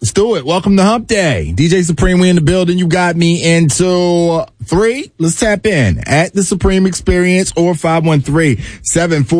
Let's do it. Welcome to Hump Day. DJ Supreme, we in the building. You got me into 3. Let's tap in at the Supreme Experience or 513-74